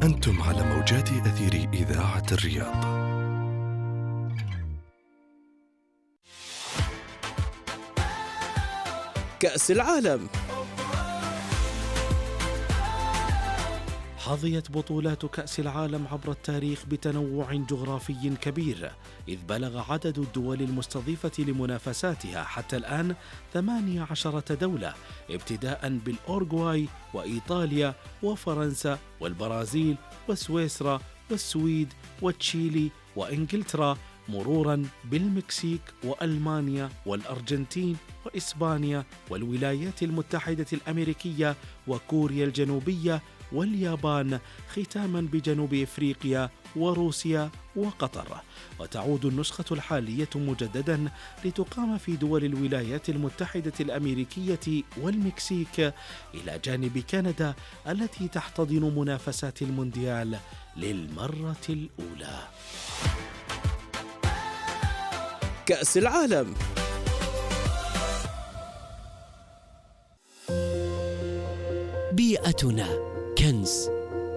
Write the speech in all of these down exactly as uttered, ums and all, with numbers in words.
أنتم على موجات أثير إذاعة الرياض. كأس العالم. حظيت بطولات كأس العالم عبر التاريخ بتنوع جغرافي كبير، إذ بلغ عدد الدول المستضيفة لمنافساتها حتى الآن ثمانية عشرة دولة، ابتداء بالأورغواي وإيطاليا وفرنسا والبرازيل وسويسرا والسويد وتشيلي وإنجلترا، مرورا بالمكسيك وألمانيا والأرجنتين وإسبانيا والولايات المتحدة الأمريكية وكوريا الجنوبية واليابان، ختاما بجنوب إفريقيا وروسيا وقطر. وتعود النسخة الحالية مجددا لتقام في دول الولايات المتحدة الأمريكية والمكسيك، إلى جانب كندا التي تحتضن منافسات المونديال للمرة الأولى. كأس العالم. بيئتنا كنز.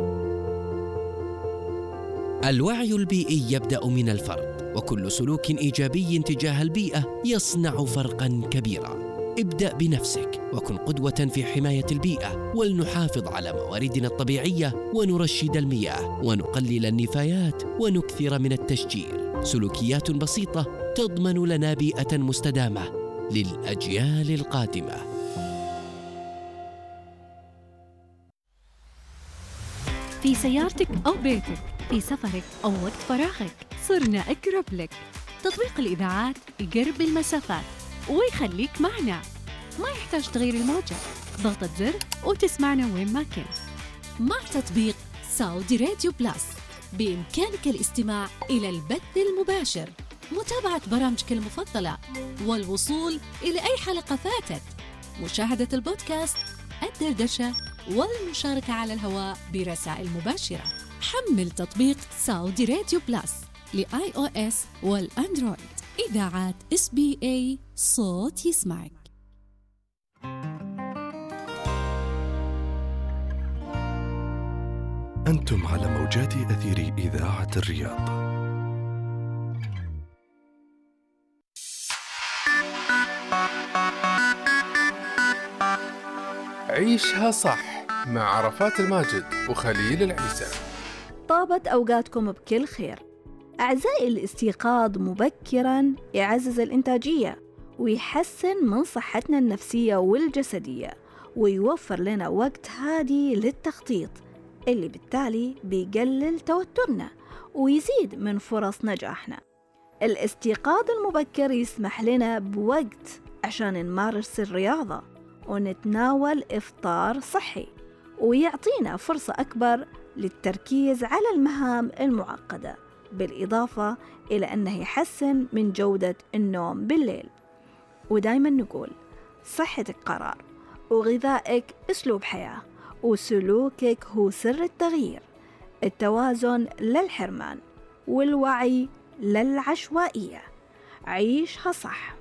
الوعي البيئي يبدأ من الفرد، وكل سلوك إيجابي تجاه البيئة يصنع فرقاً كبيراً. ابدأ بنفسك وكن قدوة في حماية البيئة، ولنحافظ على مواردنا الطبيعية ونرشد المياه ونقلل النفايات ونكثر من التشجير. سلوكيات بسيطة تضمن لنا بيئة مستدامة للأجيال القادمة. في سيارتك أو بيتك، في سفرك أو وقت فراغك، صرنا أقرب لك. تطبيق الإذاعات يقرب المسافات ويخليك معنا، ما يحتاج تغير الموجة، ضغطة زر وتسمعنا وين ما كنت. مع تطبيق سعودي راديو بلاس بإمكانك الاستماع إلى البث المباشر، متابعة برامجك المفضلة، والوصول إلى أي حلقة فاتت، مشاهدة البودكاست، الدردشة، والمشاركة على الهواء برسائل مباشرة. حمل تطبيق سعودي راديو بلاس لآي أو إس والأندرويد. إذاعات إس بي إيه، صوت يسمعك. أنتم على موجات أثير إذاعة الرياض. عيشها صح مع عرفات الماجد وخليل العيسى. طابت أوقاتكم بكل خير. أعزائي، الاستيقاظ مبكراً يعزز الإنتاجية ويحسن من صحتنا النفسية والجسدية، ويوفر لنا وقت هادي للتخطيط اللي بالتالي بيقلل توترنا ويزيد من فرص نجاحنا. الاستيقاظ المبكر يسمح لنا بوقت عشان نمارس الرياضة ونتناول إفطار صحي، ويعطينا فرصة أكبر للتركيز على المهام المعقدة، بالإضافة إلى أنه يحسن من جودة النوم بالليل. ودايما نقول صحتك قرار، وغذائك أسلوب حياة، وسلوكك هو سر التغيير. التوازن للحرمان، والوعي للعشوائية. عيشها صح.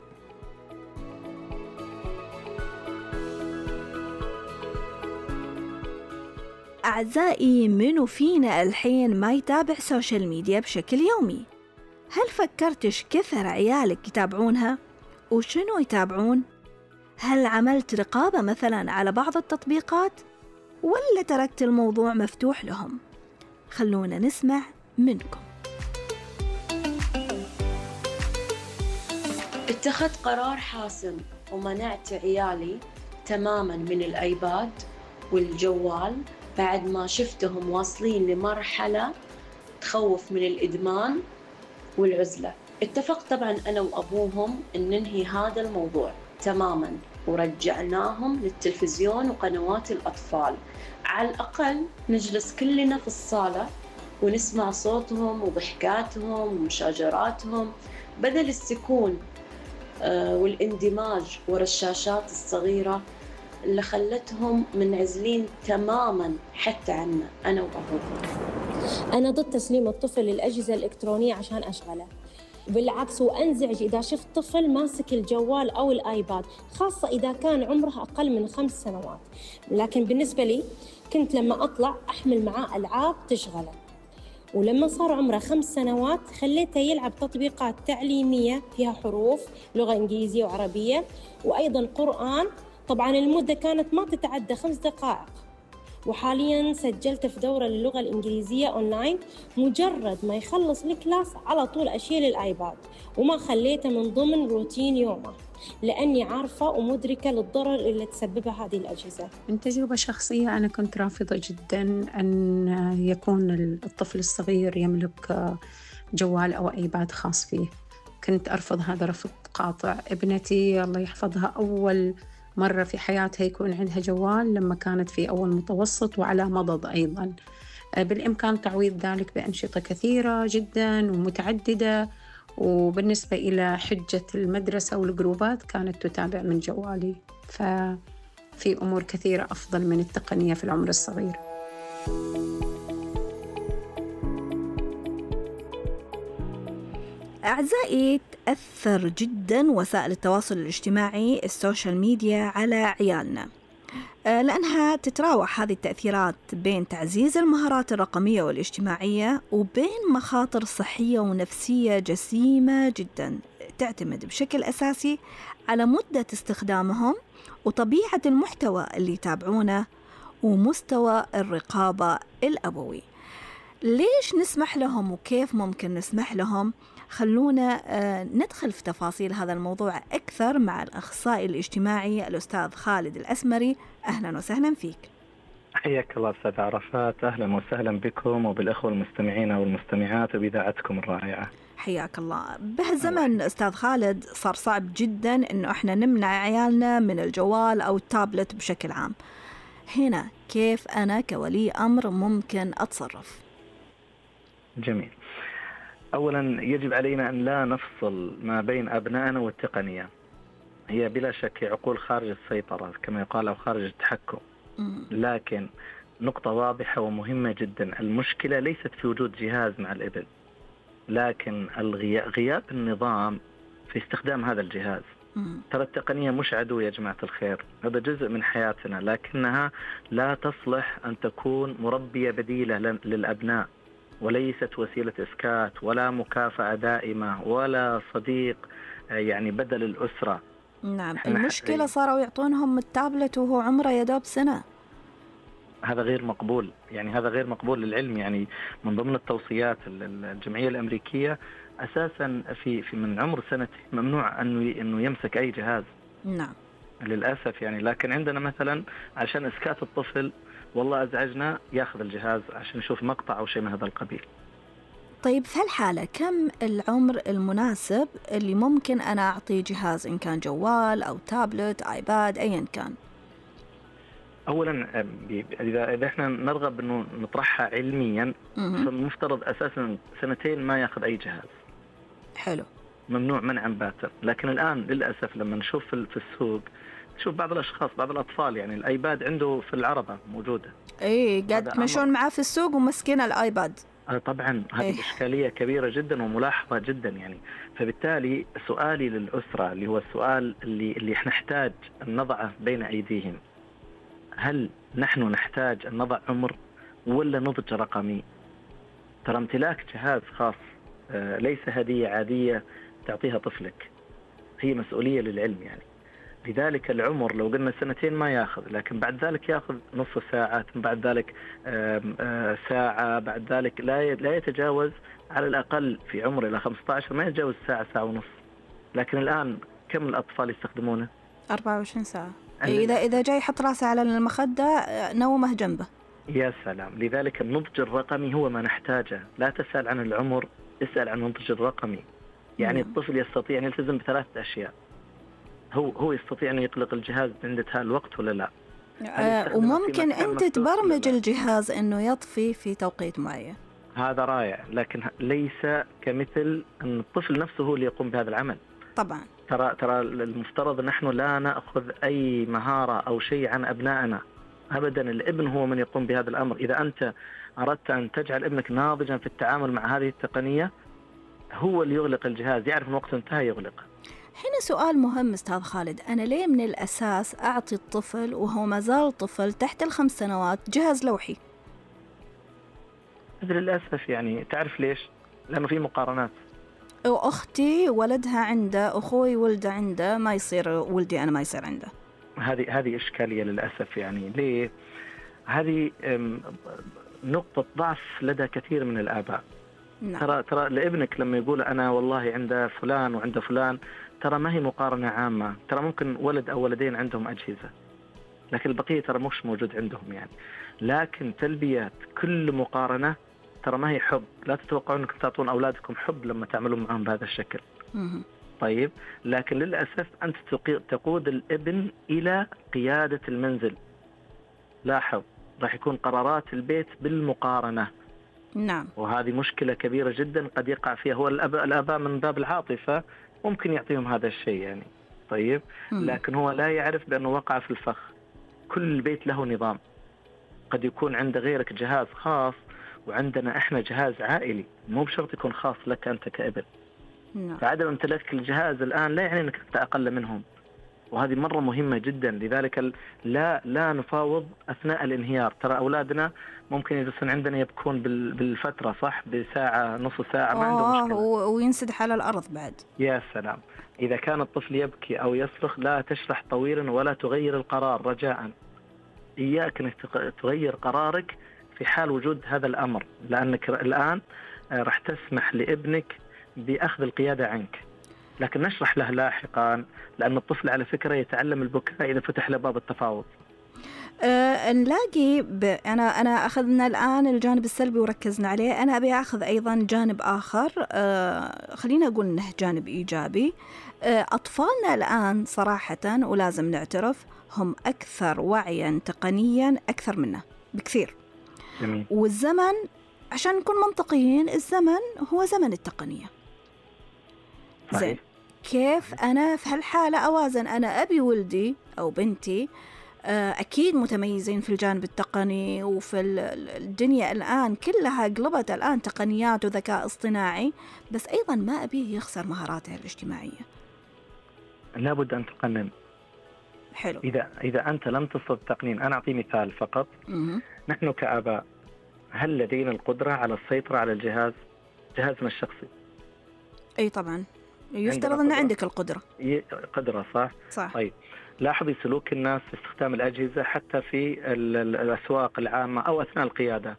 أعزائي، منو فينا الحين ما يتابع سوشيال ميديا بشكل يومي؟ هل فكرتش كثر عيالك يتابعونها؟ وشنو يتابعون؟ هل عملت رقابة مثلا على بعض التطبيقات؟ ولا تركت الموضوع مفتوح لهم؟ خلونا نسمع منكم. اتخذت قرار حاسم ومنعت عيالي تماما من الآيباد والجوال بعد ما شفتهم واصلين لمرحلة تخوف من الإدمان والعزلة. اتفقت طبعا أنا وأبوهم أن ننهي هذا الموضوع تماما، ورجعناهم للتلفزيون وقنوات الأطفال. على الأقل نجلس كلنا في الصالة ونسمع صوتهم وضحكاتهم ومشاجراتهم، بدل السكون والاندماج ورا الشاشات الصغيرة اللي خلتهم منعزلين تماماً حتى عنا أنا وأبوهم. أنا ضد تسليم الطفل للأجهزة الإلكترونية عشان أشغله، بالعكس وأنزعج إذا شفت طفل ماسك الجوال أو الآيباد، خاصة إذا كان عمره أقل من خمس سنوات. لكن بالنسبة لي كنت لما أطلع أحمل معاه ألعاب تشغله. ولما صار عمره خمس سنوات خليته يلعب تطبيقات تعليمية فيها حروف لغة إنجليزية وعربية وأيضاً قرآن. طبعاً المدة كانت ما تتعدى خمس دقائق. وحالياً سجلت في دورة للغة الإنجليزية أونلاين، مجرد ما يخلص الكلاس على طول أشيل الآيباد وما خليته من ضمن روتين يومه، لأني عارفة ومدركة للضرر اللي تسببها هذه الأجهزة. من تجربة شخصية أنا كنت رافضة جداً أن يكون الطفل الصغير يملك جوال أو آيباد خاص فيه. كنت أرفض هذا رفض قاطع. ابنتي الله يحفظها أول مرة في حياتها يكون عندها جوال لما كانت في أول متوسط وعلى مضض أيضاً. بالإمكان تعويض ذلك بأنشطة كثيرة جداً ومتعددة، وبالنسبة إلى حجة المدرسة والجروبات كانت تتابع من جوالي. ففي أمور كثيرة أفضل من التقنية في العمر الصغير. أعزائي، تأثر جدا وسائل التواصل الاجتماعي السوشيال ميديا على عيالنا، لأنها تتراوح هذه التأثيرات بين تعزيز المهارات الرقمية والاجتماعية وبين مخاطر صحية ونفسية جسيمة جدا، تعتمد بشكل أساسي على مدة استخدامهم وطبيعة المحتوى اللي يتابعونه ومستوى الرقابة الأبوي. ليش نسمح لهم وكيف ممكن نسمح لهم؟ خلونا ندخل في تفاصيل هذا الموضوع أكثر مع الأخصائي الاجتماعي الأستاذ خالد الأسمري. أهلا وسهلا فيك. حياك الله أستاذ عرفات، أهلا وسهلا بكم وبالأخوة المستمعين والمستمعات وبإذاعتكم الرائعة. حياك الله. بهالزمن أستاذ خالد صار صعب جدا إنه إحنا نمنع عيالنا من الجوال أو التابلت بشكل عام. هنا كيف أنا كولي أمر ممكن أتصرف؟ جميل. أولا يجب علينا أن لا نفصل ما بين أبنائنا والتقنية. هي بلا شك عقول خارج السيطرة كما يقال أو خارج التحكم، لكن نقطة واضحة ومهمة جدا، المشكلة ليست في وجود جهاز مع الابن، لكن غياب النظام في استخدام هذا الجهاز. ترى التقنية مش عدو يا جماعة الخير، هذا جزء من حياتنا، لكنها لا تصلح أن تكون مربية بديلة للأبناء، وليست وسيلة إسكات ولا مكافأة دائمة ولا صديق يعني بدل الأسرة. نعم، المشكلة صاروا يعطونهم التابلت وهو عمره يدوب سنة. هذا غير مقبول، يعني هذا غير مقبول للعلم. يعني من ضمن التوصيات الجمعية الأمريكية أساسا في في من عمر سنتين ممنوع أنه إنه يمسك أي جهاز. نعم للأسف يعني. لكن عندنا مثلا عشان إسكات الطفل والله أزعجنا ياخذ الجهاز عشان يشوف مقطع أو شيء من هذا القبيل. طيب في هالحالة كم العمر المناسب اللي ممكن أنا أعطيه جهاز، إن كان جوال أو تابلت آيباد أيا كان؟ أولا إذا إذا إحنا نرغب إنه نطرحها علميا فالمفترض أساسا سنتين ما ياخذ أي جهاز. حلو. ممنوع منعا باتا. لكن الآن للأسف لما نشوف في السوق شوف بعض الأشخاص بعض الأطفال يعني الآيباد عنده في العربة موجودة. إيه قاعد تمشون معاه في السوق ومسكين الآيباد. طبعا هذه إيه؟ إشكالية كبيرة جدا وملاحظة جدا يعني. فبالتالي سؤالي للأسرة اللي هو السؤال اللي اللي احنا نحتاج أن نضعه بين أيديهم، هل نحن نحتاج أن نضع عمر ولا نضج رقمي؟ ترى امتلاك جهاز خاص آه ليس هدية عادية تعطيها طفلك، هي مسؤولية للعلم يعني. لذلك العمر لو قلنا سنتين ما ياخذ، لكن بعد ذلك ياخذ نصف ساعة، بعد ذلك ساعة، بعد ذلك لا لا يتجاوز على الأقل في عمر إلى خمسة عشر ما يتجاوز ساعة ساعة ونص. لكن الآن كم الأطفال يستخدمونه؟ أربعة وعشرين ساعة. إذا إذا جاي يحط راسه على المخدة نومه جنبه. يا سلام. لذلك النضج الرقمي هو ما نحتاجه. لا تسأل عن العمر، اسأل عن النضج الرقمي. يعني مم. الطفل يستطيع أن يلتزم بثلاثة أشياء. هو هو يستطيع أن يطلق الجهاز عند الوقت ولا لا؟ آه وممكن أنت تبرمج الجهاز أنه يطفي في توقيت معين. هذا رائع، لكن ليس كمثل أن الطفل نفسه هو اللي يقوم بهذا العمل. طبعا. ترى ترى المفترض نحن لا نأخذ أي مهارة أو شيء عن أبنائنا أبدا. الابن هو من يقوم بهذا الأمر. إذا أنت أردت أن تجعل ابنك ناضجا في التعامل مع هذه التقنية، هو اللي يغلق الجهاز، يعرف أن وقته انتهى يغلق. هنا سؤال مهم أستاذ خالد، أنا ليه من الأساس أعطي الطفل وهو ما زال طفل تحت الخمس سنوات جهاز لوحي؟ للأسف يعني تعرف ليش؟ لأنه في مقارنات. وأختي ولدها عنده، أخوي ولده عنده، ما يصير ولدي أنا ما يصير عنده. هذه هذه إشكالية للأسف. يعني ليه؟ هذه نقطة ضعف لدى كثير من الآباء. نعم. ترى ترى لابنك لما يقول أنا والله عند فلان وعند فلان، ترى ما هي مقارنة عامة. ترى ممكن ولد أو ولدين عندهم أجهزة، لكن البقية ترى مش موجود عندهم يعني. لكن تلبية كل مقارنة ترى ما هي حب. لا تتوقعوا أنكم تعطون أولادكم حب لما تعملون معهم بهذا الشكل. مم. طيب، لكن للأسف أنت تقود الابن إلى قيادة المنزل. لاحظ، راح يكون قرارات البيت بالمقارنة. نعم. وهذه مشكلة كبيرة جدا قد يقع فيها. هو الأباء, الآباء من باب العاطفة ممكن يعطيهم هذا الشيء يعني. طيب، لكن هو لا يعرف بأنه وقع في الفخ. كل بيت له نظام. قد يكون عند غيرك جهاز خاص، وعندنا إحنا جهاز عائلي، مو بشرط يكون خاص لك أنت كابن. نعم. فعدم امتلاك الجهاز الآن لا يعني أنك أنت أقل منهم، وهذه مرة مهمة جدا. لذلك لا لا نفاوض أثناء الانهيار. ترى أولادنا ممكن يجلسون عندنا يبكون بالفترة، صح، بساعة نص ساعة ما عنده مشكلة، وينسدح على الأرض بعد. يا سلام. إذا كان الطفل يبكي أو يصرخ لا تشرح طويلا ولا تغير القرار رجاء. إياك أنك تغير قرارك في حال وجود هذا الأمر، لأنك الآن راح تسمح لابنك بأخذ القيادة عنك. لكن نشرح له لاحقا، لأن الطفل على فكرة يتعلم البكاء إذا فتح له باب التفاوض. أه نلاقي ب... أنا أنا أخذنا الآن الجانب السلبي وركزنا عليه. أنا أبي أخذ أيضا جانب آخر، أه خلينا أقول إنه جانب إيجابي. أه أطفالنا الآن صراحة ولازم نعترف هم أكثر وعيا تقنيا أكثر منا بكثير. جميل. والزمن عشان نكون منطقيين، الزمن هو زمن التقنية. زين، كيف أنا في هالحالة أوازن؟ أنا أبي ولدي أو بنتي أكيد متميزين في الجانب التقني، وفي الدنيا الآن كلها قلبت الآن تقنيات وذكاء اصطناعي، بس أيضا ما أبيه يخسر مهاراته الاجتماعية. لابد أن تقنن. حلو. إذا إذا أنت لم تستطع التقنين، أنا أعطي مثال فقط. م- نحن كآباء هل لدينا القدرة على السيطرة على الجهاز جهازنا الشخصي؟ أي طبعا، يفترض أن عندك القدرة. قدرة، صح؟ صح. طيب، لاحظي سلوك الناس في استخدام الأجهزة حتى في الأسواق العامة أو أثناء القيادة.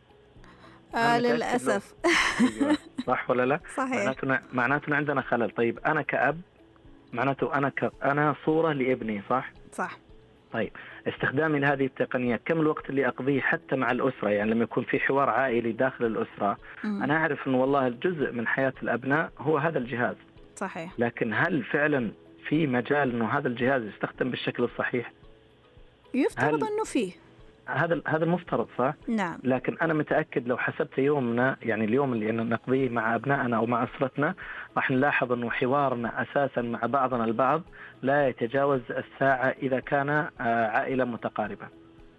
آه للأسف. أيوة. صح ولا لا؟ صحيح. معناته معناته عندنا خلل. طيب، أنا كأب معناته أنا ك... أنا صورة لابني، صح؟ صح. طيب، استخدامي لهذه التقنيات، كم الوقت اللي أقضيه حتى مع الأسرة؟ يعني لما يكون في حوار عائلي داخل الأسرة، م- أنا أعرف أنه والله الجزء من حياة الأبناء هو هذا الجهاز. صحيح. لكن هل فعلا في مجال أنه هذا الجهاز يستخدم بالشكل الصحيح؟ يفترض أنه فيه. هذا هذا المفترض، صح؟ نعم. لكن أنا متأكد لو حسبت يومنا، يعني اليوم اللي نقضيه مع أبنائنا أو مع أسرتنا، راح نلاحظ أنه حوارنا أساسا مع بعضنا البعض لا يتجاوز الساعة إذا كان عائلة متقاربة.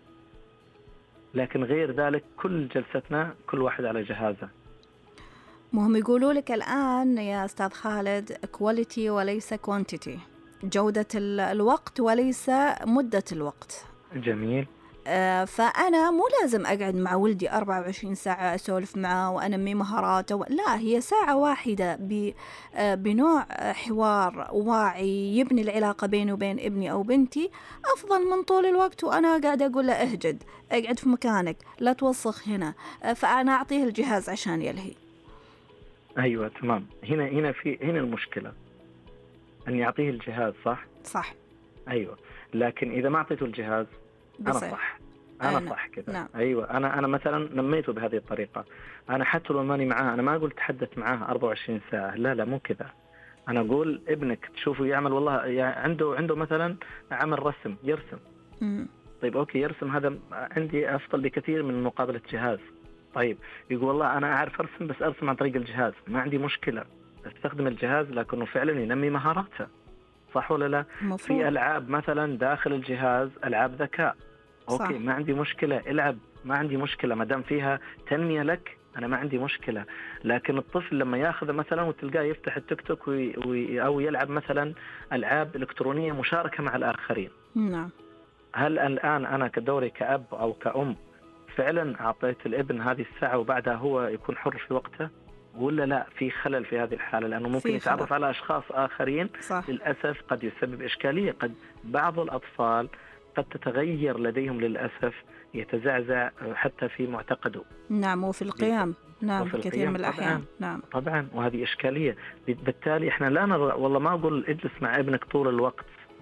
لكن غير ذلك كل جلستنا كل واحد على جهازه. مهم يقولوا لك الآن يا أستاذ خالد كواليتي وليس كوانتيتي، جودة الوقت وليس مدة الوقت. جميل. آه فأنا مو لازم أقعد مع ولدي أربعة وعشرين ساعة أسولف معه وأنمي مهاراته، لا، هي ساعة واحدة آه بنوع حوار واعي يبني العلاقة بيني وبين ابني أو بنتي أفضل من طول الوقت وأنا قاعدة أقول له اهجد، اقعد في مكانك، لا توسخ هنا. آه فأنا أعطيه الجهاز عشان يلهي. أيوة تمام. هنا هنا في هنا المشكلة أن يعطيه الجهاز، صح؟ صح. أيوة، لكن إذا ما أعطيته الجهاز أنا بصير. صح أنا أنا. صح كذا. نعم. أيوة، أنا أنا مثلا نميته بهذه الطريقة. أنا حتى لو ماني معاه، أنا ما أقول تحدث معاه أربعة وعشرين ساعة، لا لا مو كذا. أنا أقول ابنك تشوفه يعمل، والله يعني عنده عنده مثلا عمل رسم يرسم. م- طيب أوكي، يرسم، هذا عندي أفضل بكثير من مقابلة جهاز. طيب، يقول والله أنا أعرف أرسم بس أرسم عن طريق الجهاز، ما عندي مشكلة استخدم الجهاز، لكنه فعلا ينمي مهاراته، صح ولا لا؟ مفروض. في ألعاب مثلا داخل الجهاز، ألعاب ذكاء، أوكي صح. ما عندي مشكلة، العب، ما عندي مشكلة ما دام فيها تنمية لك أنا ما عندي مشكلة. لكن الطفل لما ياخذ مثلا وتلقاه يفتح التيك توك وي وي أو يلعب مثلا ألعاب إلكترونية مشاركة مع الآخرين، نعم، هل الآن أنا كدوري كأب أو كأم فعلا أعطيت الابن هذه الساعة وبعدها هو يكون حر في وقته، ولا لا في خلل في هذه الحالة؟ لأنه ممكن يتعرف على أشخاص آخرين صح. للأسف قد يسبب إشكالية. قد بعض الأطفال قد تتغير لديهم للأسف، يتزعزع حتى في معتقده. نعم، وفي القيام. نعم، وفي كثير القيام من الأحيان. طبعاً. نعم طبعا، وهذه إشكالية. بالتالي إحنا لا نر... والله ما أقول اجلس مع ابنك طول الوقت،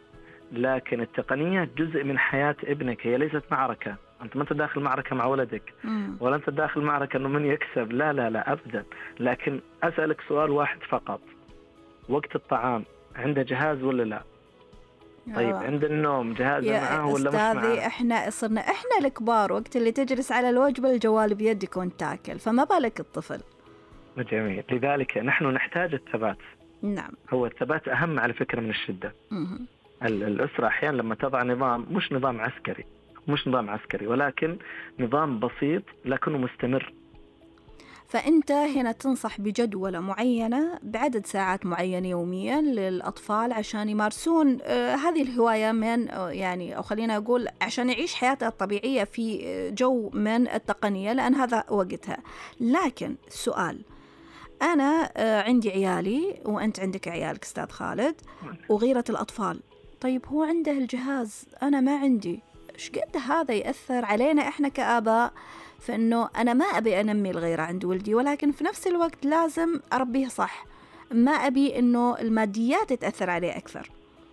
لكن التقنية جزء من حياة ابنك، هي ليست معركة. أنت ما أنت داخل معركة مع ولدك، مم. ولا أنت داخل معركة أنه من يكسب، لا لا لا أبدا. لكن أسألك سؤال واحد فقط، وقت الطعام عنده جهاز ولا لا؟ طيب آه. عند النوم جهازه معاه ولا مش معاه؟ أستاذي، إحنا صرنا إحنا الكبار وقت اللي تجلس على الوجبة الجوال بيدك وانت تاكل، فما بالك الطفل. جميل. لذلك نحن نحتاج الثبات. نعم، هو الثبات أهم على فكرة من الشدة. مم. الأسرة أحيانا لما تضع نظام، مش نظام عسكري، مش نظام عسكري ولكن نظام بسيط لكنه مستمر. فأنت هنا تنصح بجدولة معينة بعدد ساعات معينة يوميا للأطفال عشان يمارسون آه هذه الهواية من آه يعني أو خلينا أقول عشان يعيش حياته الطبيعية في جو من التقنية، لأن هذا وقتها. لكن السؤال، أنا آه عندي عيالي وأنت عندك عيالك أستاذ خالد، وغيرة الأطفال. طيب هو عنده الجهاز، أنا ما عندي، إيش قد هذا يأثر علينا إحنا كآباء؟ فإنه أنا ما أبي أنمي الغيرة عند ولدي، ولكن في نفس الوقت لازم أربيه صح، ما أبي إنه الماديات تأثر عليه أكثر.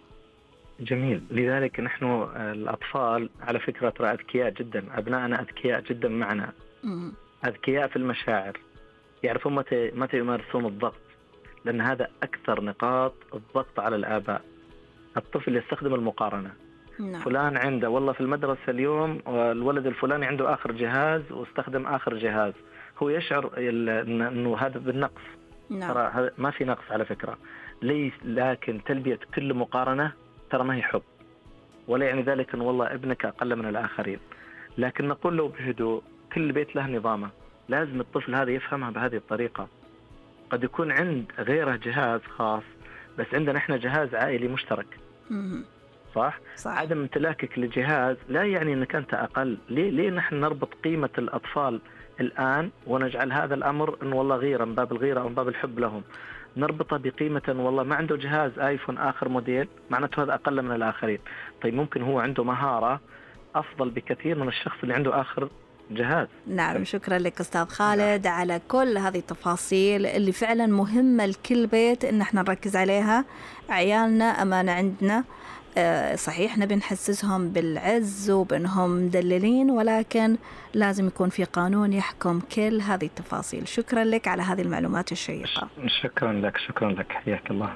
جميل. لذلك نحن الأطفال على فكرة ترى أذكياء جدا، أبنائنا أذكياء جدا معنا، مم. أذكياء في المشاعر، يعرفون متى متى يمارسون الضغط، لأن هذا أكثر نقاط الضغط على الآباء. الطفل يستخدم المقارنة. نعم. فلان عنده والله في المدرسة اليوم والولد الفلاني عنده آخر جهاز واستخدم آخر جهاز، هو يشعر أنه هذا بالنقص. نعم. ترى ما في نقص على فكرة، ليس، لكن تلبية كل مقارنة ترى ما هي حب، ولا يعني ذلك أن والله ابنك أقل من الآخرين. لكن نقول له بهدوء، كل بيت له نظامه، لازم الطفل هذا يفهمها بهذه الطريقة. قد يكون عند غيره جهاز خاص، بس عندنا إحنا جهاز عائلي مشترك. مم. صح؟ صح. عدم امتلاكك لجهاز لا يعني أنك أنت أقل. ليه ليه نحن نربط قيمة الأطفال الآن ونجعل هذا الأمر أنه والله غيرة من باب الغيرة أو من باب الحب لهم، نربطه بقيمة والله ما عنده جهاز آيفون آخر موديل معناته هذا أقل من الآخرين. طيب ممكن هو عنده مهارة أفضل بكثير من الشخص اللي عنده آخر جهاز. نعم، شكرا لك أستاذ خالد نعم. على كل هذه التفاصيل اللي فعلا مهمة لكل بيت إن احنا نركز عليها. عيالنا أمانة عندنا، صحيح نبي نحسسهم بالعز وبأنهم مدللين، ولكن لازم يكون في قانون يحكم كل هذه التفاصيل. شكرا لك على هذه المعلومات الشيقة. شكرا لك شكرا لك حياك الله.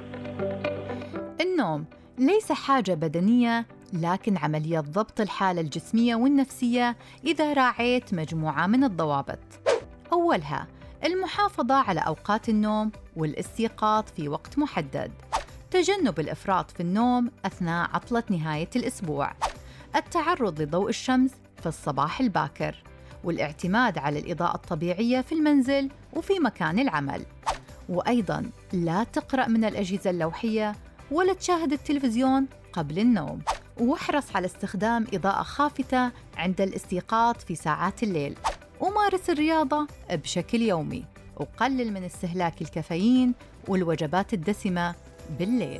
النوم ليس حاجة بدنية، لكن عملية ضبط الحالة الجسمية والنفسية إذا راعيت مجموعة من الضوابط. أولها المحافظة على أوقات النوم والاستيقاظ في وقت محدد، تجنب الإفراط في النوم أثناء عطلة نهاية الأسبوع، التعرض لضوء الشمس في الصباح الباكر، والاعتماد على الإضاءة الطبيعية في المنزل وفي مكان العمل. وأيضاً لا تقرأ من الأجهزة اللوحية ولا تشاهد التلفزيون قبل النوم، واحرص على استخدام إضاءة خافتة عند الاستيقاظ في ساعات الليل، ومارس الرياضة بشكل يومي، وقلل من استهلاك الكافيين والوجبات الدسمة بالليل.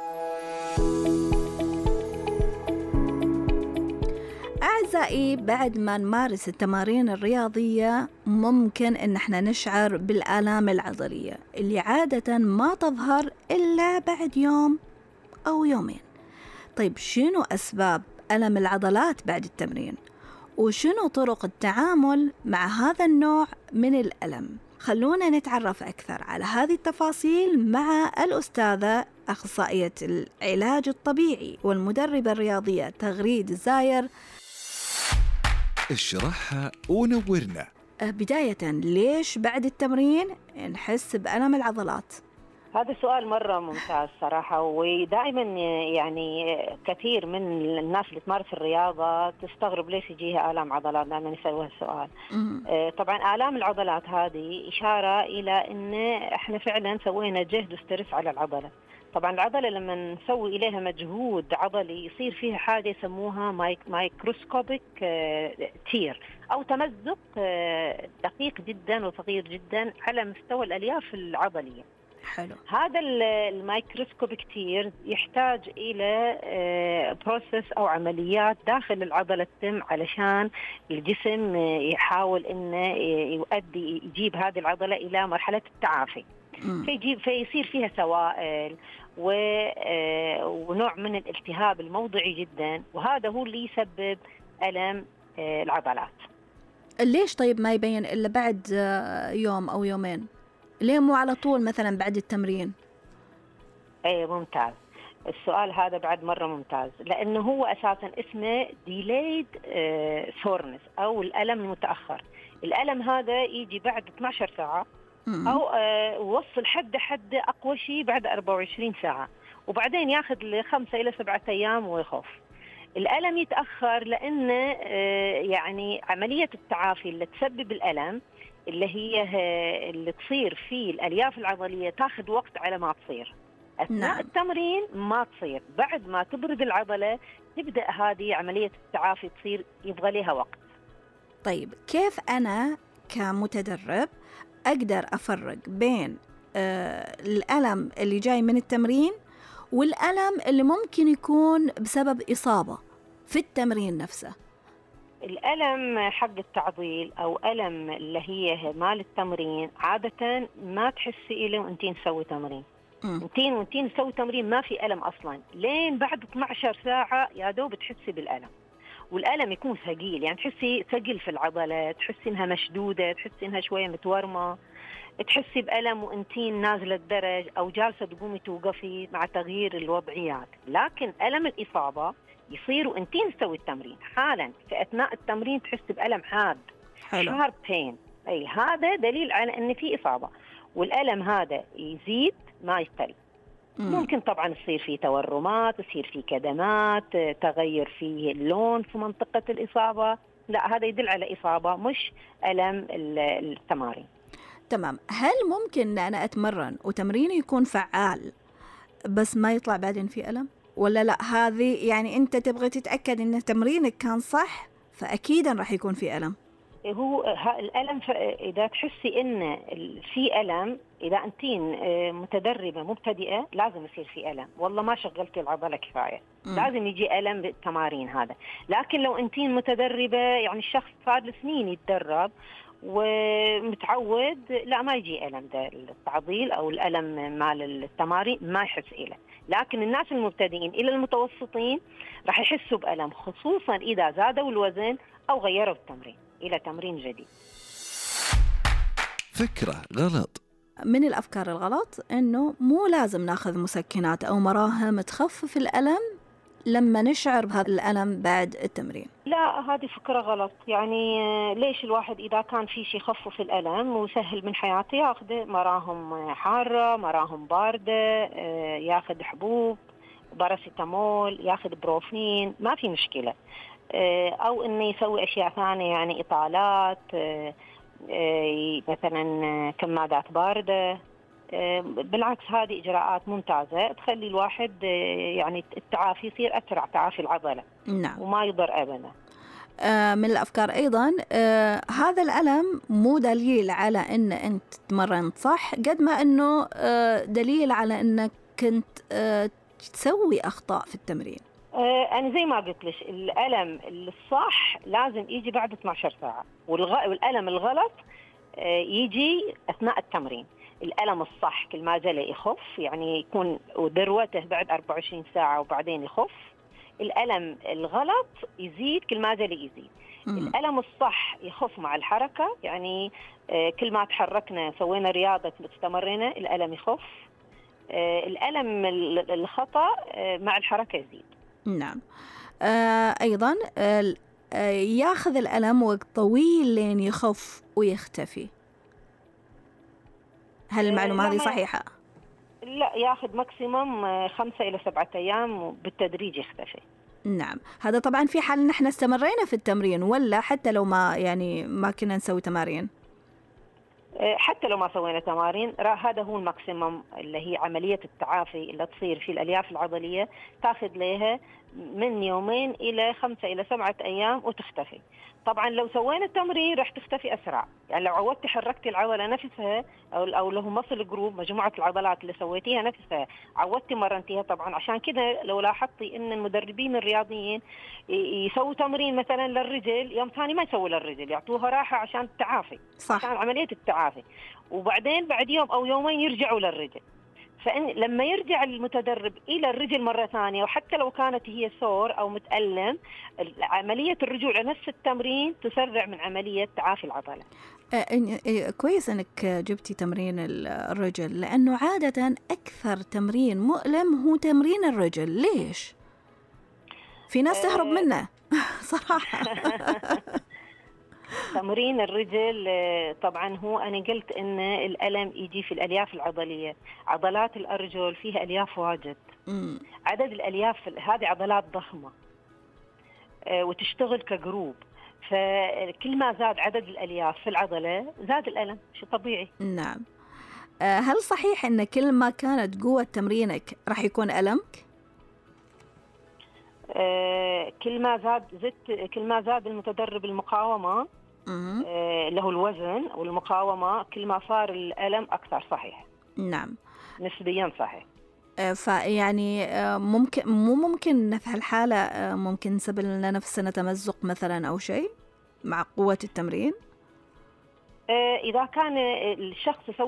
أعزائي، بعد ما نمارس التمارين الرياضية ممكن إن احنا نشعر بالآلام العضلية اللي عادة ما تظهر إلا بعد يوم أو يومين. طيب شنو أسباب ألم العضلات بعد التمرين؟ وشنو طرق التعامل مع هذا النوع من الألم؟ خلونا نتعرف أكثر على هذه التفاصيل مع الأستاذة أخصائية العلاج الطبيعي والمدربة الرياضية تغريد الزاير. اشرحها ونورنا. بداية، ليش بعد التمرين نحس بألم العضلات؟ هذا سؤال مرة ممتاز صراحة، ودائما يعني كثير من الناس اللي تمارس الرياضة تستغرب ليش يجيها آلام عضلات لما نسألها السؤال. طبعا آلام العضلات هذه إشارة إلى أن احنا فعلا سوينا جهد وسترس على العضلة. طبعا العضلة لما نسوي إليها مجهود عضلي يصير فيها حاجة يسموها مايك مايكروسكوبيك تير أو تمزق دقيق جدا وصغير جدا على مستوى الألياف العضلية. حلو. هذا الميكروسكوبيك تير يحتاج إلى بروسيس أو عمليات داخل العضلة تتم علشان الجسم يحاول إنه يؤدي يجيب هذه العضلة إلى مرحلة التعافي. فيجيب فيصير فيها سوائل ونوع من الالتهاب الموضعي جدا، وهذا هو اللي يسبب ألم العضلات. ليش طيب ما يبين إلا بعد يوم أو يومين؟ ليه مو على طول مثلا بعد التمرين؟ اي ممتاز السؤال هذا، بعد مرة ممتاز، لأنه هو أساسا اسمه delayed soreness أو الألم المتأخر. الألم هذا يجي بعد اثنتي عشرة ساعة أو وصل حد حد أقوى شيء بعد أربعة وعشرين ساعة، وبعدين ياخذ لخمسة إلى سبعة أيام ويخف. الألم يتأخر لأن يعني عملية التعافي اللي تسبب الألم اللي هي اللي تصير في الألياف العضلية تاخذ وقت على ما تصير. أثناء نعم. التمرين ما تصير، بعد ما تبرد العضلة تبدأ هذه عملية التعافي تصير، يبغى لها وقت. طيب كيف أنا كمتدرب أقدر أفرق بين آه الألم اللي جاي من التمرين والألم اللي ممكن يكون بسبب إصابة في التمرين نفسه؟ الألم حق التعضيل أو ألم اللي هي مال التمرين عادة ما تحسي إله وأنتين تسوي تمرين. أنتين وأنتين تسوي تمرين ما في ألم أصلاً، لين بعد اثنتي عشرة ساعة يا دوب تحسي بالألم، والألم يكون ثقيل، يعني تحسي ثقيل في العضلة، تحسي إنها مشدودة، تحسي إنها شوية متورمة، تحسي بألم وأنتين نازلة الدرج أو جالسة تقومي توقفي مع تغيير الوضعيات. لكن ألم الإصابة يصير وأنتين تسوي التمرين حالا، في أثناء التمرين تحس بألم حاد، شارب بين، أي هذا دليل على أن في إصابة. والألم هذا يزيد ما يقل. ممكن طبعا يصير فيه تورمات، يصير فيه كدمات، تغير فيه اللون في منطقة الإصابة، لا هذا يدل على إصابة مش ألم التمارين. تمام. هل ممكن أنا أتمرن وتمريني يكون فعال بس ما يطلع بعدين في ألم؟ ولا لا هذه يعني أنت تبغى تتأكد إن تمرينك كان صح فأكيدا راح يكون في ألم؟ هو الألم إذا تحسي إن في ألم، إذا أنتين متدربة مبتدئة لازم يصير في ألم، والله ما شغلتي العضلة كفاية، م. لازم يجي ألم بالتمارين هذا. لكن لو أنتين متدربة يعني الشخص صار سنين يتدرب ومتعود، لا ما يجي ألم ده التعضيل أو الألم مال التمارين ما يحس إله. لكن الناس المبتدئين إلى المتوسطين راح يحسوا بألم، خصوصا إذا زادوا الوزن أو غيروا التمرين إلى تمرين جديد. فكرة غلط. من الأفكار الغلط إنه مو لازم ناخذ مسكنات أو مراهم تخفف الألم لما نشعر بهذا الألم بعد التمرين. لا هذه فكرة غلط. يعني ليش الواحد إذا كان في شيء يخفف الألم وسهل من حياته ياخذ مراهم حارة، مراهم باردة، ياخذ حبوب باراسيتامول، ياخذ بروفين، ما في مشكلة. أو إنه يسوي أشياء ثانية يعني إطالات، مثلا كمادات باردة. بالعكس هذه إجراءات ممتازة تخلي الواحد يعني التعافي يصير أسرع، تعافي العضلة. نعم. وما يضر أبدا. آه من الأفكار أيضا آه هذا الألم مو دليل على أن أنت تمرنت صح قد ما أنه آه دليل على أنك كنت آه تسوي أخطاء في التمرين. أنا زي ما قلت لك الألم الصح لازم يجي بعد اثنتي عشرة ساعة، والألم الغلط يجي أثناء التمرين. الألم الصح كل ما جل يخف، يعني يكون ذروته بعد أربعة وعشرين ساعة وبعدين يخف. الألم الغلط يزيد كل ما جل يزيد. مم. الألم الصح يخف مع الحركة، يعني كل ما تحركنا سوينا رياضة استمرنا الألم يخف. الألم الخطأ مع الحركة يزيد. نعم. آه أيضا آه ياخذ الألم وقت طويل لين يخف ويختفي. هل المعلومة هذه صحيحة؟ لا، ياخذ ماكسيموم خمسة إلى سبعة أيام وبالتدريج يختفي. نعم، هذا طبعا في حال نحن استمرينا في التمرين، ولا حتى لو ما يعني ما كنا نسوي تمارين؟ حتى لو ما سوينا تمارين، هذا هو الماكسيموم اللي هي عملية التعافي اللي تصير في الألياف العضلية، تاخذ لها من يومين إلى خمسة إلى سبعة أيام وتختفي. طبعا لو سوينا التمرين رح تختفي أسرع، يعني لو عودتي حركتي العضلة نفسها أو أو له مصل جروب، مجموعة العضلات اللي سويتيها نفسها عودتي مرنتيها. طبعا عشان كده لو لاحظتي إن المدربين الرياضيين يسووا تمرين مثلا للرجل، يوم ثاني ما يسووا للرجل، يعطوها راحة عشان التعافي، صح. عشان عملية التعافي، وبعدين بعد يوم أو يومين يرجعوا للرجل. فإن لما يرجع المتدرب إلى الرجل مرة ثانية، وحتى لو كانت هي سور أو متألم، عملية الرجوع لنفس التمرين تسرع من عملية تعافي العضلة. آه كويس أنك جبتي تمرين الرجل، لأنه عادة أكثر تمرين مؤلم هو تمرين الرجل. ليش؟ في ناس تهرب منه صراحة. تمرين الرجل طبعا هو أنا قلت إن الألم يجي في الألياف العضلية، عضلات الأرجل فيها ألياف واجد. مم. عدد الألياف هذه عضلات ضخمة وتشتغل كجروب، فكل ما زاد عدد الألياف في العضلة زاد الألم، شيء طبيعي. نعم. هل صحيح إن كل ما كانت قوة تمرينك راح يكون ألمك؟ آه كل ما زاد زدت كل ما زاد المتدرب المقاومة آه له الوزن والمقاومة، كل ما صار الألم أكثر. صحيح. نعم. نسبيا صحيح. آه فيعني آه ممكن مو ممكن في هالحالة آه ممكن نسبب لنا نفسنا تمزق مثلا أو شيء مع قوة التمرين؟ آه إذا كان الشخص يسوي